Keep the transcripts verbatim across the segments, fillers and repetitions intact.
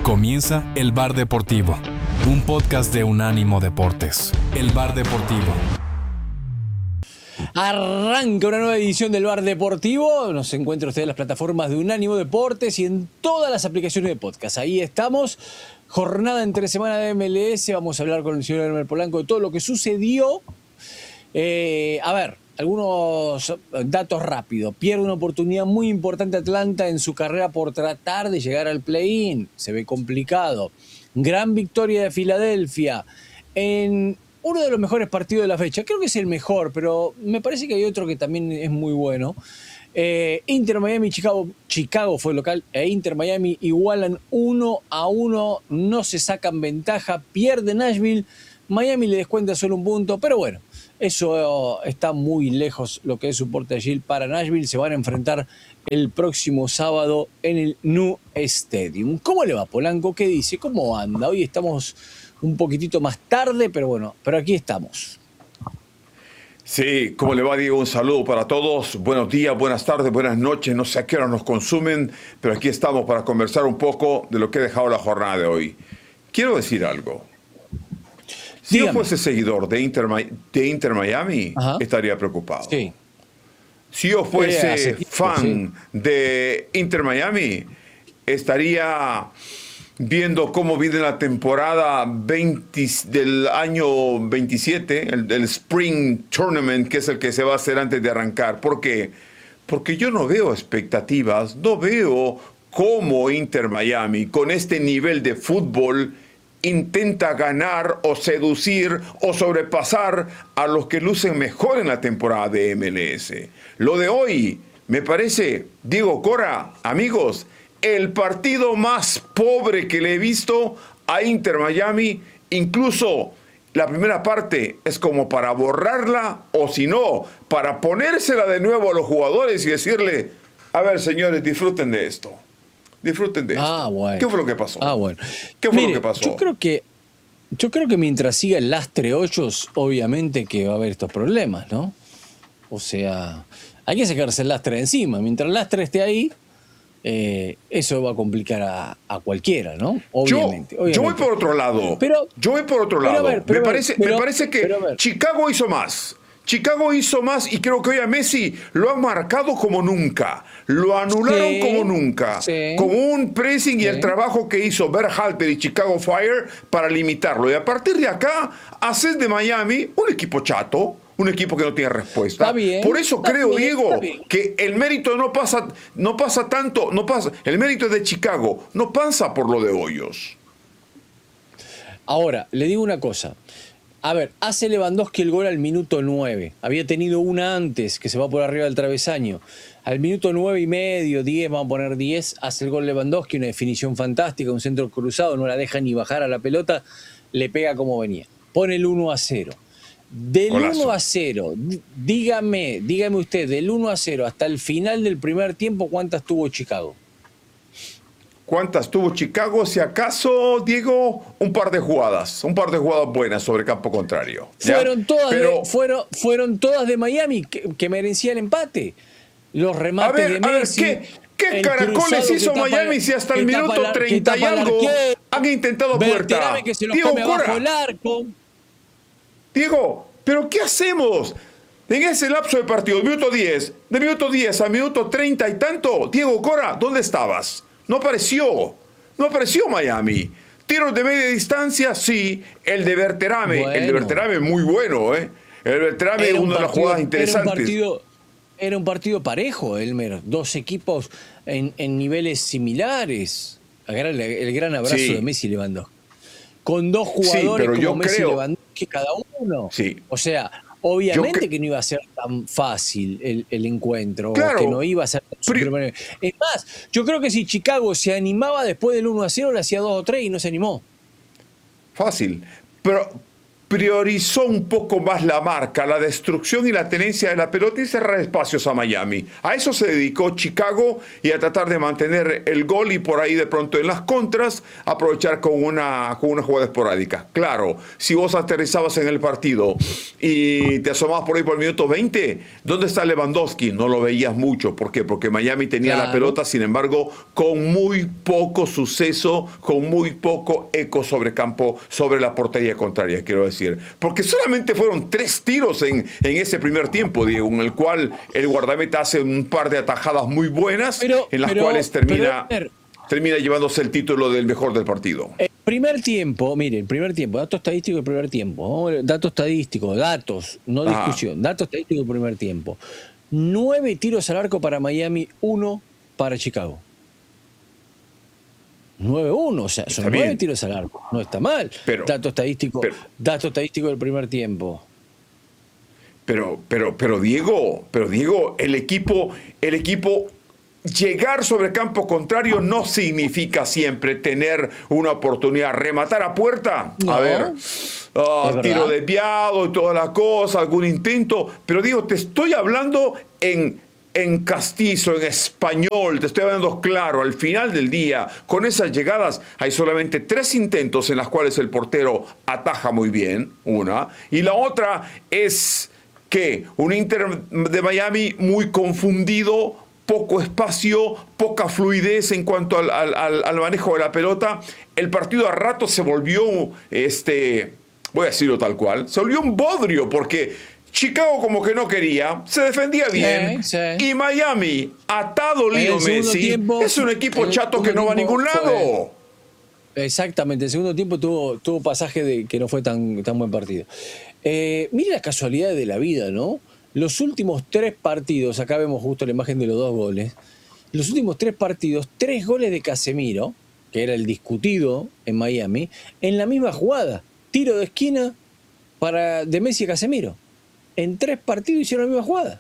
Comienza El Bar Deportivo, un podcast de Unánimo Deportes. El Bar Deportivo. Arranca una nueva edición del Bar Deportivo. Nos encuentra usted en las plataformas de Unánimo Deportes y en todas las aplicaciones de podcast. Ahí estamos. Jornada entre semana de M L S. Vamos a hablar con el señor Elmer Polanco de todo lo que sucedió. Eh, a ver, algunos datos rápidos. Pierde una oportunidad muy importante Atlanta en su carrera por tratar de llegar al play-in. Se ve complicado. Gran victoria de Filadelfia en uno de los mejores partidos de la fecha. Creo que es el mejor, pero me parece que hay otro que también es muy bueno. Eh, Inter Miami, Chicago, Chicago fue local, e Inter Miami igualan uno a uno, no se sacan ventaja, pierde Nashville, Miami le descuenta solo un punto, pero bueno, eso está muy lejos lo que es su Porta Gil para Nashville. Se van a enfrentar el próximo sábado en el New Stadium. ¿Cómo le va, Polanco? ¿Qué dice? ¿Cómo anda? Hoy estamos un poquitito más tarde, pero bueno, pero aquí estamos. Sí, ¿cómo le va, Diego? Un saludo para todos. Buenos días, buenas tardes, buenas noches. No sé a qué hora nos consumen, pero aquí estamos para conversar un poco de lo que ha dejado la jornada de hoy. Quiero decir algo. Si Dígame. yo fuese seguidor de Inter, de Inter Miami, Ajá. estaría preocupado. Sí. Si yo fuese Eh, tiempo, fan sí. de Inter Miami, estaría viendo cómo viene la temporada veinte del año veintisiete, el, el Spring Tournament, que es el que se va a hacer antes de arrancar. ¿Por qué? Porque yo no veo expectativas, no veo cómo Inter Miami, con este nivel de fútbol, intenta ganar o seducir o sobrepasar a los que lucen mejor en la temporada de M L S. Lo de hoy me parece, Diego Cora, amigos, el partido más pobre que le he visto a Inter Miami. Incluso la primera parte es como para borrarla, o si no, para ponérsela de nuevo a los jugadores y decirle: a ver, señores, disfruten de esto. Disfruten de esto. Ah, bueno. ¿Qué fue lo que pasó? Ah, bueno. ¿Qué fue Mire, lo que pasó? Yo creo que, yo creo que mientras siga el lastre hoyos, obviamente que va a haber estos problemas, ¿no? O sea, hay que sacarse el lastre de encima. Mientras el lastre esté ahí, eh, eso va a complicar a, a cualquiera, ¿no? Obviamente, yo, obviamente. yo voy por otro lado. Pero, yo voy por otro lado. ver, me, ver, parece, me pero, parece que Chicago hizo más. Chicago hizo más y creo que hoy a Messi lo han marcado como nunca. Lo anularon sí, como nunca. Sí, con un pressing sí. y el trabajo que hizo Berhalter y Chicago Fire para limitarlo. Y a partir de acá, haces de Miami un equipo chato, un equipo que no tiene respuesta. Está bien, Por eso está creo, bien, Diego, que el mérito no pasa, no pasa tanto, no pasa, el mérito es de Chicago, no pasa por lo de Hoyos. Ahora, le digo una cosa. A ver, hace Lewandowski el gol al minuto nueve. Había tenido una antes que se va por arriba del travesaño. Al minuto nueve y medio, diez, vamos a poner diez, hace el gol Lewandowski, una definición fantástica, un centro cruzado, no la deja ni bajar a la pelota, le pega como venía. Pone el uno a cero. Del Golazo. uno a cero, dígame, dígame usted, del uno a cero hasta el final del primer tiempo, ¿cuántas tuvo Chicago? ¿Cuántas tuvo Chicago? Si acaso, Diego, un par de jugadas, un par de jugadas buenas sobre campo contrario. ¿Ya? Fueron todas, Pero, de, fueron, fueron todas de Miami, que, que merecía el empate. Los remates a ver, de Messi. A ver, ¿qué, qué caracoles hizo tapa, Miami si hasta el minuto la, treinta y algo arquero, han intentado puerta? Que se los Diego, come abajo el arco. Diego, ¿pero qué hacemos? En ese lapso de partido, minuto diez, de minuto diez a minuto treinta y tanto, Diego Cora, ¿dónde estabas? No apareció, no apareció Miami. Tiros de media distancia, sí. El de Berterame, bueno. el de Berterame muy bueno, ¿eh? El de Berterame es una de las jugadas interesantes. Era un partido, era un partido parejo, Elmer. Dos equipos en, en niveles similares. El, el gran abrazo sí. de Messi y Lewandowski. Con dos jugadores sí, como Messi y Lewandowski cada uno. Sí. O sea, obviamente que... que no iba a ser tan fácil el, el encuentro, claro, o que no iba a ser tan pero... Es más, yo creo que si Chicago se animaba después del uno a cero, le hacía dos o tres y no se animó. Fácil. Pero, priorizó un poco más la marca, la destrucción y la tenencia de la pelota y cerrar espacios a Miami. A eso se dedicó Chicago y a tratar de mantener el gol y por ahí de pronto en las contras aprovechar con una, con una jugada esporádica. Claro, si vos aterrizabas en el partido y te asomabas por ahí por el minuto veinte, ¿dónde está Lewandowski? No lo veías mucho. ¿Por qué? Porque Miami tenía claro. la pelota, sin embargo, con muy poco suceso, con muy poco eco sobre campo, sobre la portería contraria, quiero decir. Porque solamente fueron tres tiros en, en ese primer tiempo, Diego, en el cual el guardameta hace un par de atajadas muy buenas, pero, en las pero, cuales termina, pero, termina llevándose el título del mejor del partido. El primer tiempo, miren, primer tiempo, dato estadístico del primer tiempo, ¿no? Dato estadístico, datos, no discusión, Ajá. dato estadístico del primer tiempo. Nueve tiros al arco para Miami, uno para Chicago. nueve uno, o sea, son nueve tiros al arco. No está mal. Pero, dato estadístico, pero, dato estadístico del primer tiempo. Pero, pero, pero Diego, pero Diego, el equipo, el equipo, llegar sobre campo contrario no significa siempre tener una oportunidad. Rematar a puerta, no, a ver, uh, tiro desviado y toda la cosa, algún intento. Pero Diego, te estoy hablando en en castizo, en español, te estoy hablando claro, al final del día, con esas llegadas hay solamente tres intentos en las cuales el portero ataja muy bien, una, y la otra es que un Inter de Miami muy confundido, poco espacio, poca fluidez en cuanto al, al, al manejo de la pelota. El partido a rato se volvió, este, voy a decirlo tal cual, se volvió un bodrio porque Chicago como que no quería, se defendía bien, sí, sí. y Miami, atado Leo Messi, tiempo, es un equipo chato que no va a ningún lado. Fue, exactamente, el segundo tiempo tuvo, tuvo pasaje de que no fue tan, tan buen partido. Eh, mire las casualidades de la vida, ¿no? Los últimos tres partidos, acá vemos justo la imagen de los dos goles, los últimos tres partidos, tres goles de Casemiro, que era el discutido en Miami, en la misma jugada, tiro de esquina para de Messi a Casemiro. En tres partidos hicieron la misma jugada.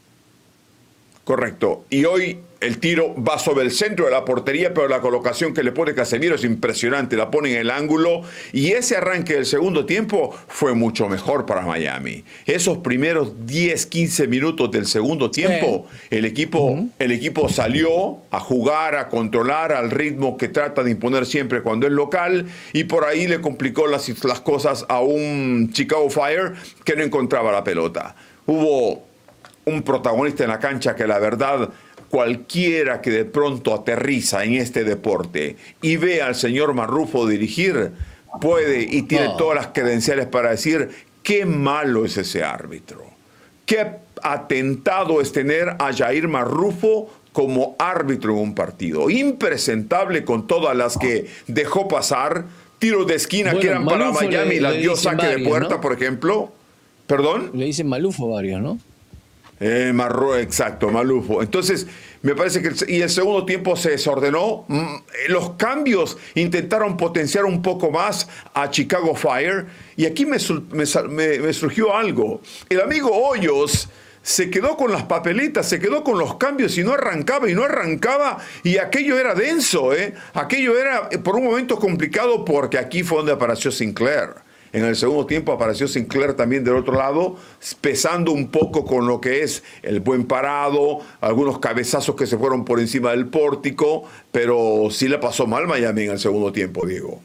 Correcto. Y hoy el tiro va sobre el centro de la portería, pero la colocación que le pone Casemiro es impresionante. La pone en el ángulo y ese arranque del segundo tiempo fue mucho mejor para Miami. Esos primeros diez, quince minutos del segundo tiempo, sí. el, equipo, uh-huh. el equipo salió a jugar, a controlar al ritmo que trata de imponer siempre cuando es local y por ahí le complicó las, las cosas a un Chicago Fire que no encontraba la pelota. Hubo un protagonista en la cancha que la verdad cualquiera que de pronto aterriza en este deporte y ve al señor Marrufo dirigir puede y tiene no. todas las credenciales para decir qué malo es ese árbitro, qué atentado es tener a Jair Marrufo como árbitro en un partido, impresentable con todas las que dejó pasar, tiros de esquina bueno, que eran para Miami, las dio saque varios, de puerta, ¿no? Por ejemplo. ¿Perdón? Le dicen Malufo varios, ¿no? Eh, Marro, exacto, Malufo. Entonces, me parece que el, y el segundo tiempo se desordenó. Los cambios intentaron potenciar un poco más a Chicago Fire. Y aquí me, me, me surgió algo. El amigo Hoyos se quedó con las papeletas, se quedó con los cambios y no arrancaba y no arrancaba. Y aquello era denso, ¿eh? Aquello era por un momento complicado porque aquí fue donde apareció Sinclair. En el segundo tiempo apareció Sinclair también del otro lado, pesando un poco con lo que es el buen parado, algunos cabezazos que se fueron por encima del pórtico, pero sí le pasó mal Miami en el segundo tiempo, Diego.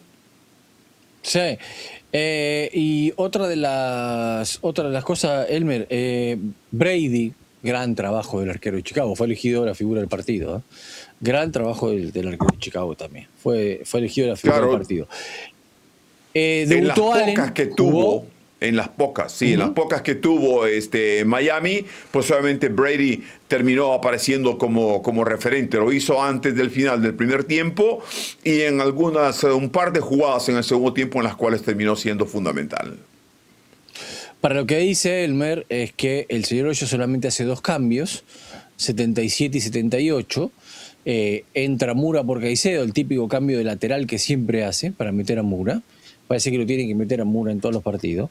Sí, eh, y otra de las otra de las cosas, Elmer, eh, Brady, gran trabajo del arquero de Chicago, fue elegido la figura del partido, ¿eh? Gran trabajo del, del arquero de Chicago también, fue, fue elegido la figura claro. del partido. Eh, en las pocas Allen, que tuvo, jugó. en las pocas, sí, uh-huh. en las pocas que tuvo este Miami, pues obviamente Brady terminó apareciendo como, como referente. Lo hizo antes del final del primer tiempo y en algunas, un par de jugadas en el segundo tiempo en las cuales terminó siendo fundamental. Para lo que dice Elmer es que el señor Hoyos solamente hace dos cambios, setenta y siete y setenta y ocho. Eh, entra Mura por Caicedo, el típico cambio de lateral que siempre hace para meter a Mura. Parece que lo tienen que meter a Mura en todos los partidos.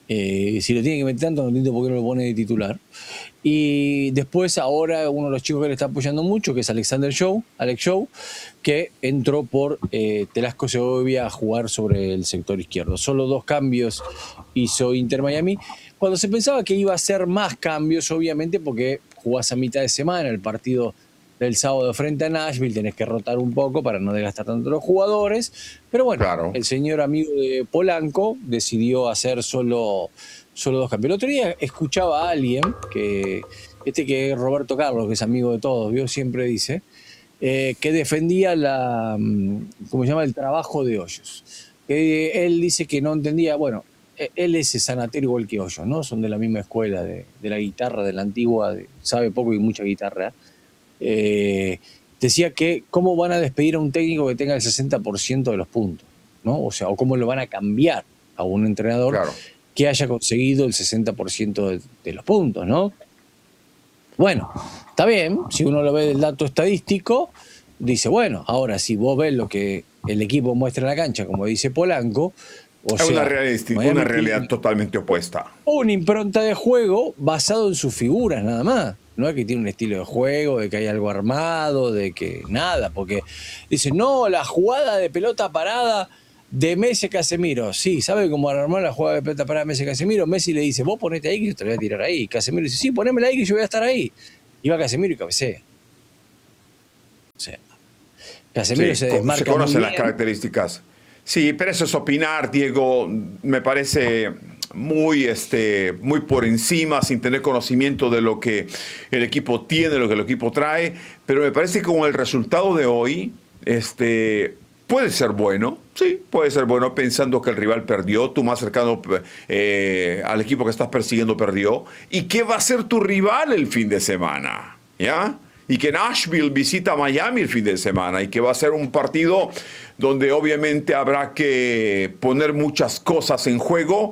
Eh, si lo tiene que meter tanto, no entiendo por qué no lo pone de titular. Y después ahora uno de los chicos que le está apoyando mucho, que es Alexander Show, Alex Show, que entró por eh, Telasco Segovia a jugar sobre el sector izquierdo. Solo dos cambios hizo Inter Miami, cuando se pensaba que iba a hacer más cambios, obviamente, porque jugás a mitad de semana, el partido del sábado frente a Nashville, tenés que rotar un poco para no desgastar tanto los jugadores. Pero bueno, Claro. el señor amigo de Polanco decidió hacer solo, solo dos cambios. El otro día escuchaba a alguien, que este que es Roberto Carlos, que es amigo de todos, ¿vio? Siempre dice, eh, que defendía la, ¿cómo se llama? El trabajo de Hoyos. Que él dice que no entendía, bueno, él es sanatero igual que Hoyos, ¿no? Son de la misma escuela, de, de la guitarra, de la antigua, de, sabe poco y mucha guitarra. Eh, decía que cómo van a despedir a un técnico que tenga el sesenta por ciento de los puntos, ¿no? O sea, o cómo lo van a cambiar a un entrenador Claro. que haya conseguido el sesenta por ciento de, de los puntos, ¿no? Bueno, está bien, si uno lo ve del dato estadístico, dice, bueno, ahora si vos ves lo que el equipo muestra en la cancha, como dice Polanco, o Es sea, una, realidad, Miami una realidad tiene totalmente opuesta. una impronta de juego basado en sus figuras nada más. No es que tiene un estilo de juego, de que hay algo armado, de que nada, porque dice, no, la jugada de pelota parada de Messi Casemiro. Sí, ¿sabe cómo armar la jugada de pelota parada de Messi Casemiro? Messi le dice, vos ponete ahí que yo te la voy a tirar ahí. Casemiro dice, sí, ponémela ahí que yo voy a estar ahí. Y va Casemiro y cabecea. O sea, Casemiro Sí, se co- desmarca se conocen muy las bien. características. Sí, pero eso es opinar, Diego. Me parece muy, este, muy por encima, sin tener conocimiento de lo que el equipo tiene, lo que el equipo trae. Pero me parece que con el resultado de hoy, este, puede ser bueno. Sí, puede ser bueno pensando que el rival perdió, tú más cercano eh, al equipo que estás persiguiendo perdió. ¿Y qué va a ser tu rival el fin de semana? ¿Ya? Y que Nashville visita Miami el fin de semana y que va a ser un partido donde obviamente habrá que poner muchas cosas en juego.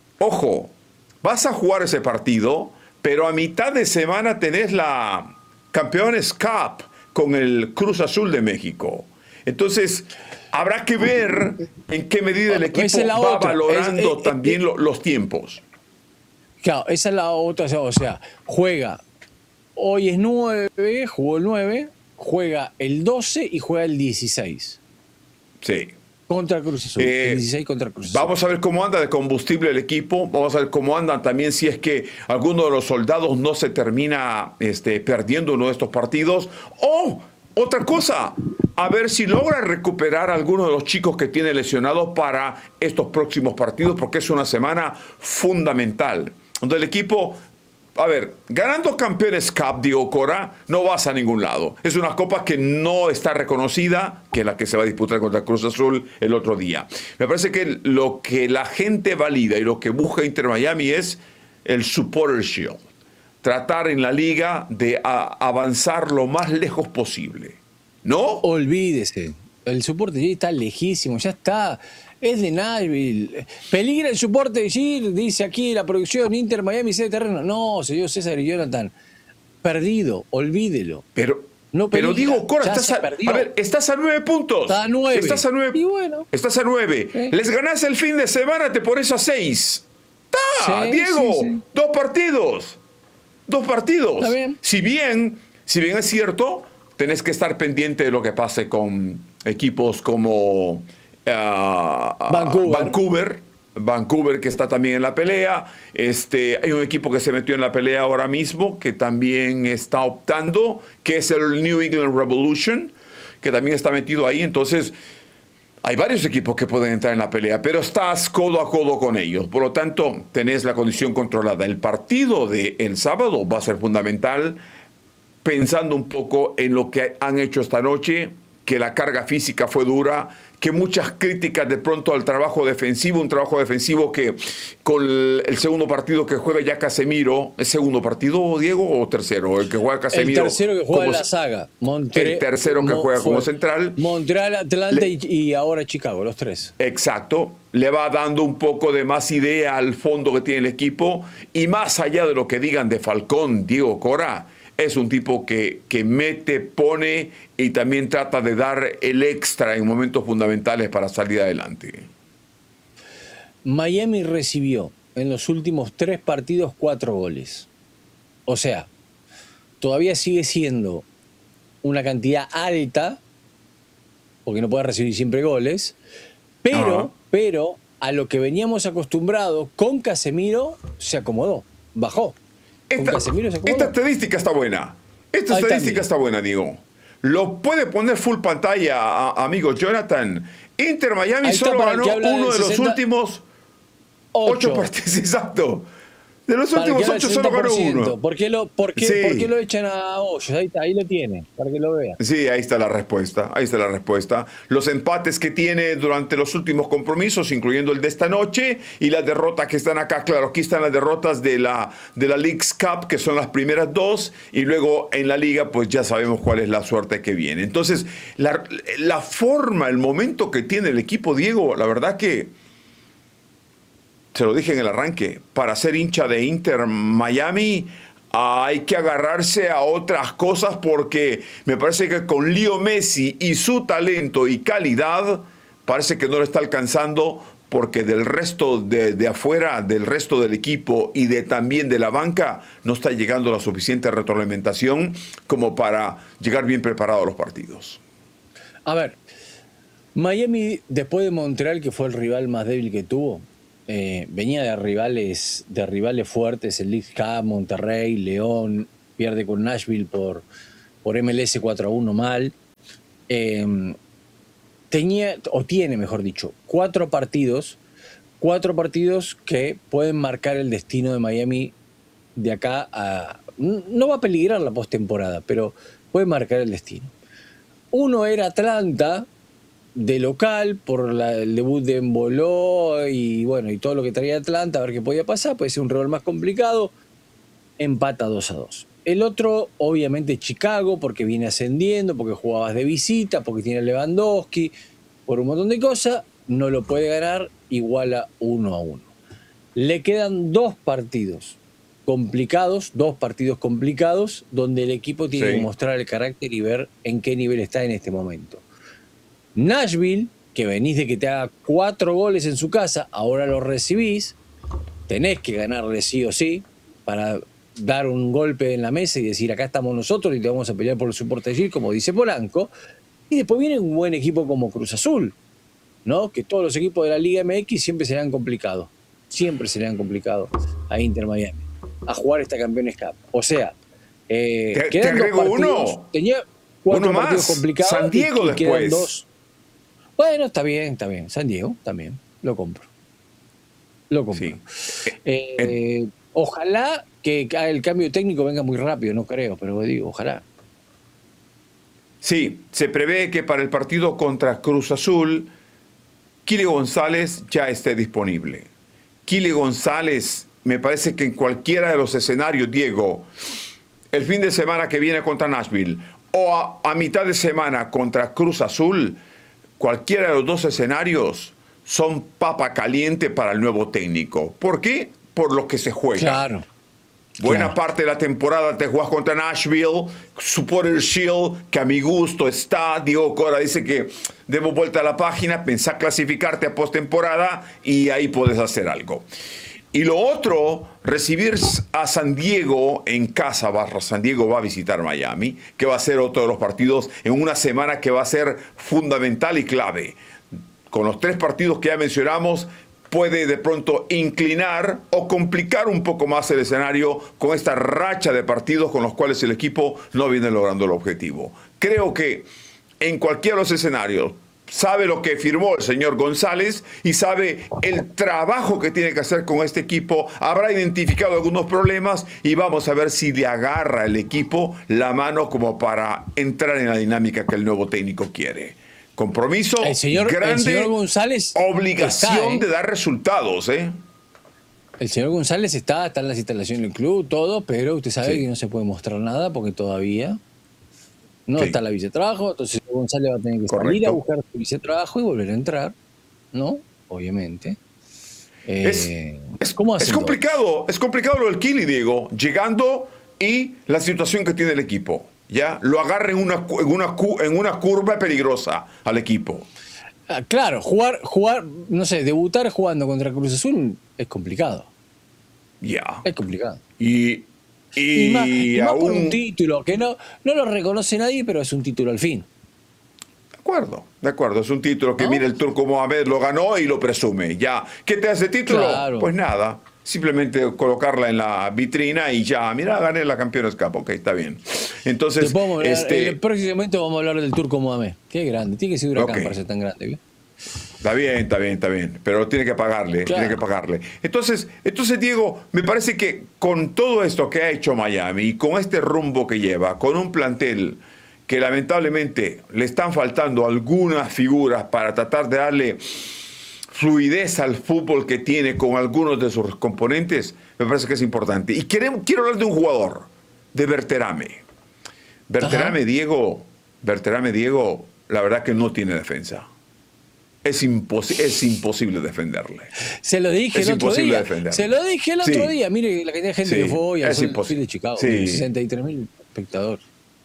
Ojo, vas a jugar ese partido, pero a mitad de semana tenés la Campeones Cup con el Cruz Azul de México. Entonces, habrá que ver en qué medida el equipo Esa es la va otra. valorando Es- es- también es- lo- los tiempos. Claro, esa es la otra, o sea, juega, hoy es nueve, jugó el nueve, juega el doce y juega el dieciséis Sí. contra Cruz Azul. Eh, el dieciséis contra Cruz Azul. Vamos a ver cómo anda de combustible el equipo, vamos a ver cómo andan también si es que alguno de los soldados no se termina este, perdiendo uno de estos partidos. O, otra cosa, a ver si logra recuperar a alguno de los chicos que tiene lesionados para estos próximos partidos, porque es una semana fundamental, donde el equipo... A ver, ganando Campeones Cup, Diego Cora, no vas a ningún lado. Es una copa que no está reconocida, que es la que se va a disputar contra Cruz Azul el otro día. Me parece que lo que la gente valida y lo que busca Inter Miami es el Supporter Shield. Tratar en la liga de a- avanzar lo más lejos posible. ¿No? Olvídese, el soporte G está lejísimo, ya está, es de Nashville. Peligra el soporte G, dice aquí la producción Inter Miami C de terreno. No, señor César y Jonathan, perdido, olvídelo. Pero, No pero peligra, digo, Cora, ya estás se a, perdió. a ver, estás a nueve puntos. Está a nueve. Estás a nueve. Y bueno. Estás a nueve. Sí. Les ganás el fin de semana, te pones a seis. ¡Está! Sí, Diego, sí, sí. dos partidos. Dos partidos. Está bien. Si bien, si bien es cierto, tenés que estar pendiente de lo que pase con equipos como ah, Vancouver. Vancouver. Vancouver, que está también en la pelea. Este, hay un equipo que se metió en la pelea ahora mismo, que también está optando, que es el New England Revolution, que también está metido ahí. Entonces, hay varios equipos que pueden entrar en la pelea, pero estás codo a codo con ellos. Por lo tanto, tenés la condición controlada. El partido del sábado va a ser fundamental, pensando un poco en lo que han hecho esta noche, que la carga física fue dura, que muchas críticas de pronto al trabajo defensivo, un trabajo defensivo que con el, el segundo partido que juega ya Casemiro, ¿es segundo partido, Diego, o tercero? El que juega Casemiro. El tercero que juega en como la se- saga. Montre- el tercero que Mo- juega como fue central. Montreal, Atlanta Le- y, y ahora Chicago, los tres. Exacto, le va dando un poco de más idea al fondo que tiene el equipo, y más allá de lo que digan de Falcón, Diego Cora, es un tipo que, que mete, pone y también trata de dar el extra en momentos fundamentales para salir adelante. Miami recibió en los últimos tres partidos cuatro goles. O sea, todavía sigue siendo una cantidad alta, porque no puede recibir siempre goles, pero, uh-huh. pero a lo que veníamos acostumbrados con Casemiro se acomodó, bajó. Esta, con Casemiro se acomodó. Esta estadística está buena. Esta Ahí estadística está, está buena, Diego. Lo puede poner full pantalla, a, amigo Jonathan. Inter Miami solo ganó uno de los últimos ocho partidos. Exacto. De los para últimos ocho solo ganó uno. ¿Por qué lo, por qué, sí. ¿por qué lo echan a Hoyos? Ahí, ahí lo tiene, para que lo vea. Sí, ahí está la respuesta. Ahí está la respuesta. Los empates que tiene durante los últimos compromisos, incluyendo el de esta noche, y las derrotas que están acá. Claro, aquí están las derrotas de la, de la Leagues Cup, que son las primeras dos, y luego en la Liga, pues ya sabemos cuál es la suerte que viene. Entonces, la, la forma, el momento que tiene el equipo, Diego, la verdad que se lo dije en el arranque, para ser hincha de Inter Miami hay que agarrarse a otras cosas, porque me parece que con Leo Messi y su talento y calidad parece que no lo está alcanzando, porque del resto de, de afuera, del resto del equipo y de también de la banca no está llegando la suficiente retroalimentación como para llegar bien preparado a los partidos. A ver, Miami después de Montreal, que fue el rival más débil que tuvo, Eh, venía de rivales de rivales fuertes, el League Cup, Monterrey, León, pierde con Nashville por, por M L S cuatro a uno mal. Eh, tenía, o tiene, mejor dicho, cuatro partidos, cuatro partidos que pueden marcar el destino de Miami de acá a... No va a peligrar la postemporada, pero puede marcar el destino. Uno era Atlanta, de local, por la, el debut de Emboló y bueno, y todo lo que traía Atlanta, a ver qué podía pasar. Puede ser un rival más complicado. Empata dos a dos. El otro, obviamente, Chicago, porque viene ascendiendo, porque jugabas de visita, porque tiene a Lewandowski, por un montón de cosas. No lo puede ganar, iguala uno a uno. Le quedan dos partidos complicados, dos partidos complicados, donde el equipo tiene sí. que mostrar el carácter y ver en qué nivel está en este momento. Nashville, que venís de que te haga cuatro goles en su casa, ahora lo recibís, tenés que ganarle sí o sí para dar un golpe en la mesa y decir acá estamos nosotros y te vamos a pelear por el soporte allí, como dice Polanco. Y después viene un buen equipo como Cruz Azul, ¿no? Que todos los equipos de la Liga M X siempre se le han complicado, siempre se le han complicado a Inter Miami a jugar esta Campeones Cup. O sea, eh, te, quedan te dos partidos, uno. tenía cuatro uno partidos más. complicados. San Diego y, y después. quedan dos. Bueno, está bien, está bien. San Diego también, lo compro. Lo compro. Sí. Eh, eh, ojalá que el cambio técnico venga muy rápido, no creo, pero digo, ojalá. Sí, se prevé que para el partido contra Cruz Azul, Kile González ya esté disponible. Kile González, me parece que en cualquiera de los escenarios, Diego, el fin de semana que viene contra Nashville o a, a mitad de semana contra Cruz Azul, cualquiera de los dos escenarios son papa caliente para el nuevo técnico. ¿Por qué? Por lo que se juega. Claro. Buena claro. parte de la temporada te juegas contra Nashville, Supporter Shield, que a mi gusto está. Diego Cora dice que demos vuelta a la página, pensar clasificarte a postemporada y ahí puedes hacer algo. Y lo otro, recibir a San Diego en casa. Barra San Diego va a visitar Miami, que va a ser otro de los partidos en una semana que va a ser fundamental y clave. Con los tres partidos que ya mencionamos, puede de pronto inclinar o complicar un poco más el escenario con esta racha de partidos con los cuales el equipo no viene logrando el objetivo. Creo que en cualquiera de los escenarios, sabe lo que firmó el señor González y sabe el trabajo que tiene que hacer con este equipo. Habrá identificado algunos problemas y vamos a ver si le agarra el equipo la mano como para entrar en la dinámica que el nuevo técnico quiere. Compromiso el señor, grande, el señor González obligación está, ¿eh? de dar resultados. ¿eh? El señor González está, está en las instalaciones del club, todo, pero usted sabe sí. que no se puede mostrar nada porque todavía no sí. está la vicetrabajo, entonces González va a tener que Correcto. salir a buscar su vicetrabajo y volver a entrar, ¿no? Obviamente. Eh, es, es, ¿cómo es complicado, es complicado lo del Kili, Diego, llegando y la situación que tiene el equipo. Ya lo agarra en una, en una, en una curva peligrosa al equipo. Ah, claro, jugar, jugar, no sé, debutar jugando contra Cruz Azul es complicado. Ya. Es complicado. Y, y, Y más, y más aún... por un título, que no, no lo reconoce nadie, pero es un título al fin. De acuerdo, de acuerdo. Es un título que, ¿No? mira, el Turco Mohamed lo ganó y lo presume. Ya. ¿Qué te hace título? Claro. Pues nada. Simplemente colocarla en la vitrina y ya. Mira, gané la Campeones Cup. Ok, está bien. Entonces, Después vamos a hablar- este... en el próximo momento vamos a hablar del Turco Mohamed. Qué grande. Tiene que ser huracán Ok. para ser tan grande. ¿Ve? Está bien, está bien, está bien, pero tiene que pagarle, Claro. tiene que pagarle. Entonces, entonces, Diego, me parece que con todo esto que ha hecho Miami y con este rumbo que lleva, con un plantel que lamentablemente le están faltando algunas figuras para tratar de darle fluidez al fútbol que tiene con algunos de sus componentes, me parece que es importante. Y queremos, quiero hablar de un jugador, de Berterame. Berterame, Ajá. Diego, Berterame, Diego, la verdad que no tiene defensa. Es, imposi- es imposible defenderle. Se lo dije Es el otro imposible día. defenderlo. Se lo dije el otro Sí. día. Mire la cantidad de gente Sí, que fue hoy al es Sol imposible. de Chicago. Sí. sesenta y tres mil espectadores.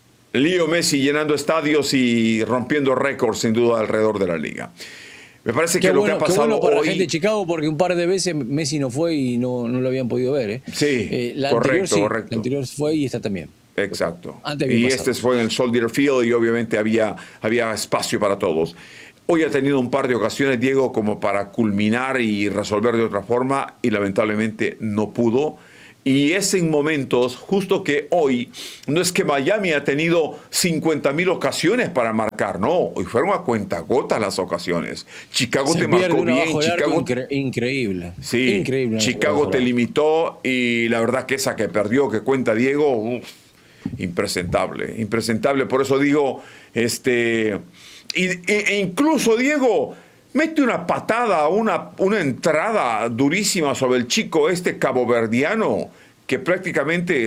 Leo Messi llenando estadios y rompiendo récords sin duda alrededor de la liga. Me parece que Qué lo bueno, que ha qué pasado bueno para hoy... la gente de Chicago porque un par de veces Messi no fue y no, no lo habían podido ver. ¿eh? Sí, Eh, la correcto, anterior sí, correcto. La anterior fue y esta también. Exacto. Antes había Y pasado. este fue en el Soldier Field y obviamente había, había espacio para todos. Hoy ha tenido un par de ocasiones, Diego, como para culminar y resolver de otra forma y lamentablemente no pudo. Y es en momentos, justo que hoy, no es que Miami ha tenido cincuenta mil ocasiones para marcar, no, hoy fueron a cuentagotas las ocasiones. Chicago Se te pierde marcó uno bien, bajo el arco Chicago... incre- increíble. Sí, Increíble. Chicago te limitó y la verdad que esa que perdió, que cuenta Diego, uf, impresentable, impresentable. Por eso digo, este, y, e, e incluso Diego mete una patada, una, una entrada durísima sobre el chico este caboverdiano que prácticamente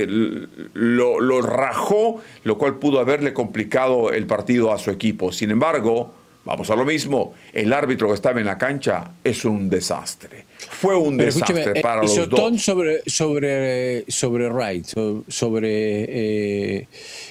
lo, lo rajó, lo cual pudo haberle complicado el partido a su equipo. Sin embargo, vamos a lo mismo, el árbitro que estaba en la cancha es un desastre. Fue un Pero desastre escúcheme, para eh, los pisotón dos. sobre, sobre, sobre Wright, so- sobre eh,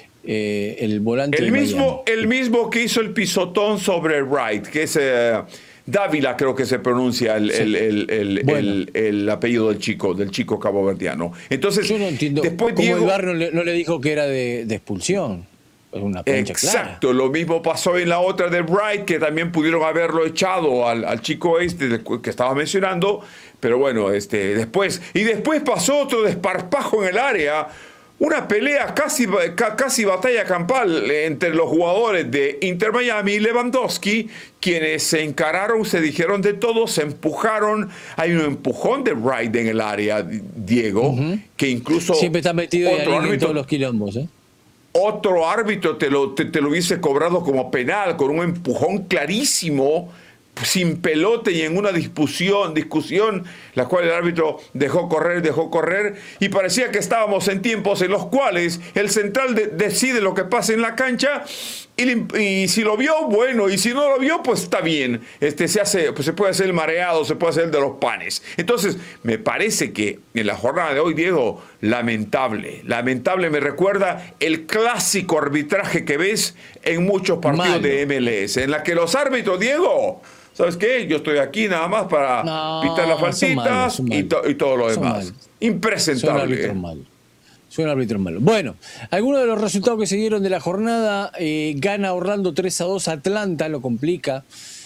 eh, el volante El de mismo, Miami. el mismo que hizo el pisotón sobre Wright, que es eh, Dávila, creo que se pronuncia el, Sí. el, el, el, Bueno. el- el apellido del chico, del chico caboverdiano. Entonces, Yo no entiendo después cómo Diego, el bar no le, no le dijo que era de, de expulsión. Es una cancha exacto, lo mismo pasó en la otra de Wright, que también pudieron haberlo echado al, al chico este del cu- que estaba mencionando, pero bueno, este, después, y después pasó otro desparpajo en el área, una pelea casi, ca- casi batalla campal entre los jugadores de Inter Miami y Lewandowski, quienes se encararon, se dijeron de todo, se empujaron, hay un empujón de Wright en el área, Diego, que incluso clara. Siempre está metido y otro ahí en árbitro- todos los quilombos. ¿eh? otro árbitro te lo, te, te lo hubiese cobrado como penal, con un empujón clarísimo, sin pelote y en una discusión, discusión, la cual el árbitro dejó correr, dejó correr, y parecía que estábamos en tiempos en los cuales el central de- decide lo que pasa en la cancha, y, le- y si lo vio, bueno, y si no lo vio, pues está bien. Este, se, hace, pues se puede hacer el mareado, se puede hacer el de los panes. Entonces, me parece que en la jornada de hoy, Diego, lamentable, lamentable, me recuerda el clásico arbitraje que ves en muchos partidos Malo. de M L S, en la que los árbitros, Diego, ¿sabes qué? Yo estoy aquí nada más para No, pitar las son faltitas malos, son y, malos. to- y todo lo Son demás. malos. Son Impresentable. árbitros ¿eh? malos. Son árbitros malos. Bueno, algunos de los resultados que se dieron de la jornada, eh, gana Orlando tres a dos, Atlanta lo complica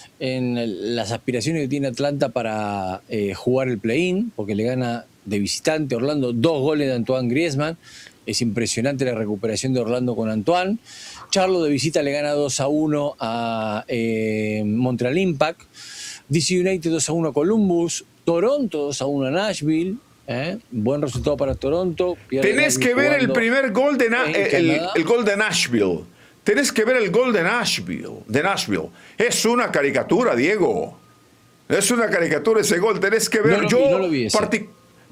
en las aspiraciones que tiene Atlanta para eh, jugar el play-in, porque le gana de visitante Orlando dos goles de Antoine Griezmann. Es impresionante la recuperación de Orlando con Antoine. Charlo de visita le gana dos a uno a eh, Montreal Impact. D C United dos a uno a Columbus. Toronto dos a uno a Nashville. ¿eh? Buen resultado para Toronto. Pierde Tenés Nashville que ver el jugando primer gol de Na- en el, Canadá. el gol de Nashville. Tenés que ver el gol de Nashville, de Nashville. Es una caricatura, Diego. Es una caricatura ese gol. Tenés que ver. No lo Yo vi, no lo vi ese. parti-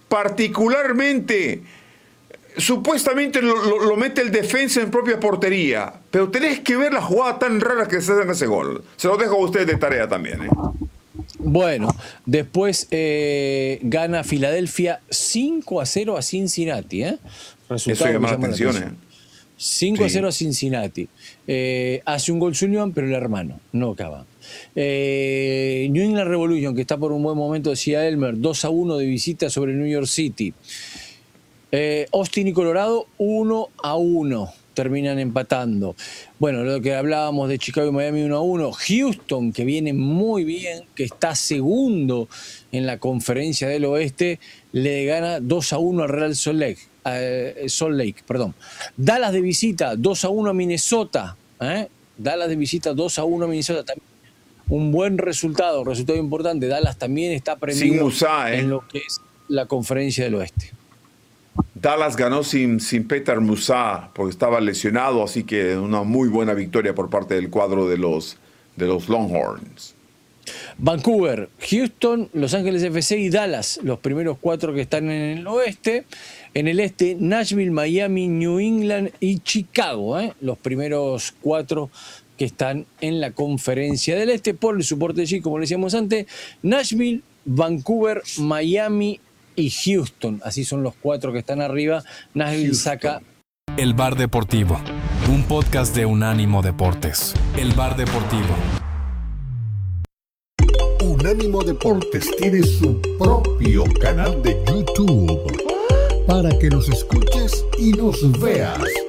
particularmente, supuestamente lo, lo- lo mete el defensa en propia portería, pero tenés que ver la jugada tan rara que se da en ese gol. Se lo dejo a ustedes de tarea también. ¿eh? Bueno, después eh, gana Filadelfia cinco a cero a Cincinnati. ¿eh? Resultado Eso llama que la atención. ¿eh? cinco a cero Sí. a Cincinnati. Eh, hace un gol Sullivan, pero el hermano, no Cava. Eh, New England Revolution, que está por un buen momento, decía Elmer, dos a uno de visita sobre New York City. Eh, Austin y Colorado, uno a uno. Terminan empatando. Bueno, lo que hablábamos de Chicago y Miami, uno a uno. Houston, que viene muy bien, que está segundo en la conferencia del oeste, le gana dos a uno al Real Salt Lake. Eh, Salt Lake, perdón. Dallas de visita, dos a uno a Minnesota. ¿eh? Dallas de visita, dos a uno a Minnesota. También un buen resultado, resultado importante. Dallas también está prendido Sin Musa, ¿eh? en lo que es la conferencia del oeste. Dallas ganó sin, sin Petar Musa porque estaba lesionado, así que una muy buena victoria por parte del cuadro de los, de los Longhorns. Vancouver, Houston, Los Ángeles F C y Dallas, los primeros cuatro que están en el oeste. En el este, Nashville, Miami, New England y Chicago, ¿eh? los primeros cuatro que están en la conferencia del este. Por el soporte G, como le decíamos antes, Nashville, Vancouver, Miami y Houston. Así son los cuatro que están arriba. Nashville Houston. saca... El Bar Deportivo, un podcast de Unánimo Deportes. El Bar Deportivo. Unánimo Deportes tiene su propio canal de YouTube para que nos escuches y nos veas.